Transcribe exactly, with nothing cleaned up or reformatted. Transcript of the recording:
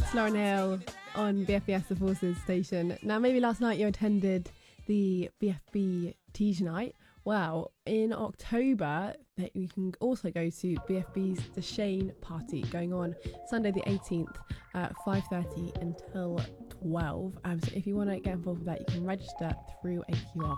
It's Lauren Hill on B F B S The Forces station. Now, maybe last night you attended the B F B Teacher Night. Well, in October, you can also go to B F B's The Shane Party, going on Sunday the eighteenth at five thirty until twelve. Um, so if you want to get involved with that, you can register through a Q R